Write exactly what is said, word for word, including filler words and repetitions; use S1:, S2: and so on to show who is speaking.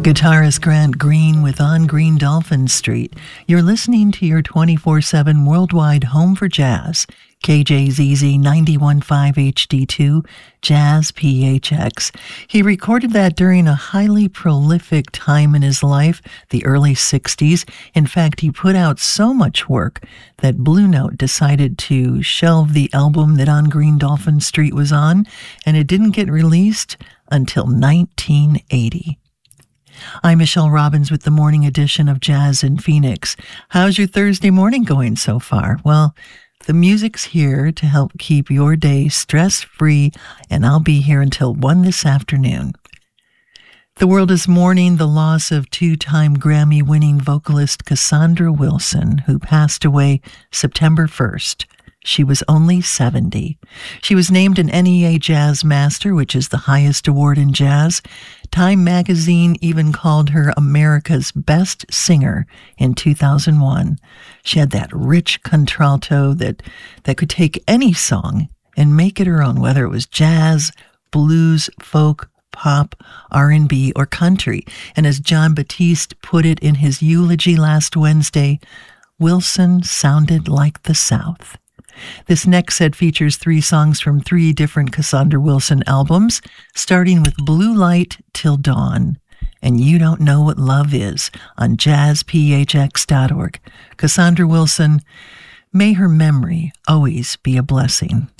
S1: Guitarist Grant Green with On Green Dolphin Street. You're listening to your twenty-four seven worldwide home for jazz. K J Z Z ninety-one point five H D two, Jazz P H X. He recorded that during a highly prolific time in his life, the early sixties. In fact, he put out so much work that Blue Note decided to shelve the album that On Green Dolphin Street was on, and it didn't get released until nineteen eighty. I'm Michelle Robbins with the morning edition of Jazz in Phoenix. How's your Thursday morning going so far? Well, the music's here to help keep your day stress-free, and I'll be here until one this afternoon. The world is mourning the loss of two-time Grammy-winning vocalist Cassandra Wilson, who passed away September first. She was only seventy. She was named an N E A Jazz Master, which is the highest award in jazz. Time magazine even called her America's Best Singer in two thousand one. She had that rich contralto that, that could take any song and make it her own, whether it was jazz, blues, folk, pop, R and B, or country. And as Jon Batiste put it in his eulogy last Wednesday, Wilson sounded like the South. This next set features three songs from three different Cassandra Wilson albums, starting with Blue Light Till Dawn, and You Don't Know What Love Is on jazz p h x dot org. Cassandra Wilson, may her memory always be a blessing.